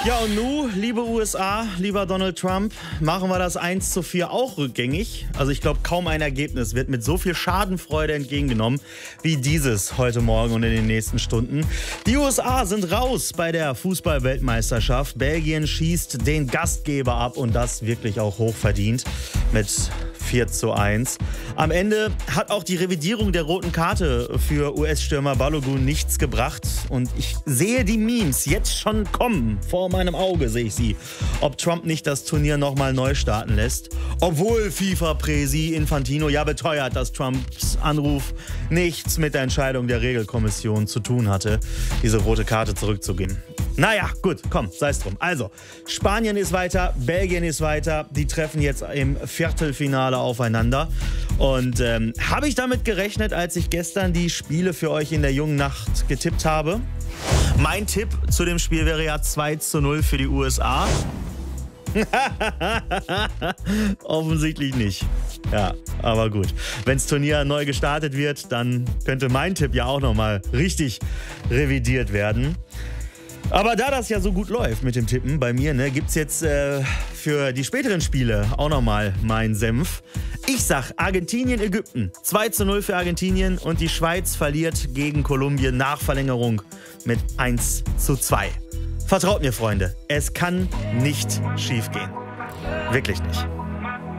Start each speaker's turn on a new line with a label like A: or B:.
A: Ja, und nun, liebe USA, lieber Donald Trump, machen wir das 1:4 auch rückgängig. Also ich glaube, kaum ein Ergebnis wird mit so viel Schadenfreude entgegengenommen wie dieses heute Morgen und in den nächsten Stunden. Die USA sind raus bei der Fußball-Weltmeisterschaft. Belgien schießt den Gastgeber ab und das wirklich auch hochverdient mit 4:1. Am Ende hat auch die Revidierung der roten Karte für US-Stürmer Balogun nichts gebracht. Und ich sehe die Memes jetzt schon kommen. Vor meinem Auge sehe ich sie. Ob Trump nicht das Turnier nochmal neu starten lässt. Obwohl FIFA-Präsi Infantino ja beteuert, dass Trumps Anruf nichts mit der Entscheidung der Regelkommission zu tun hatte, diese rote Karte zurückzugeben. Naja, gut, komm, sei es drum. Also, Spanien ist weiter, Belgien ist weiter. Die treffen jetzt im Viertelfinale aufeinander. Und habe ich damit gerechnet, als ich gestern die Spiele für euch in der jungen Nacht getippt habe? Mein Tipp zu dem Spiel wäre ja 2:0 für die USA. Offensichtlich nicht. Ja, aber gut. Wenn das Turnier neu gestartet wird, dann könnte mein Tipp ja auch nochmal richtig revidiert werden. Aber da das ja so gut läuft mit dem Tippen bei mir, gibt es jetzt für die späteren Spiele auch nochmal meinen Senf. Ich sag Argentinien, Ägypten. 2:0 für Argentinien und die Schweiz verliert gegen Kolumbien nach Verlängerung mit 1:2. Vertraut mir, Freunde, es kann nicht schiefgehen. Wirklich nicht.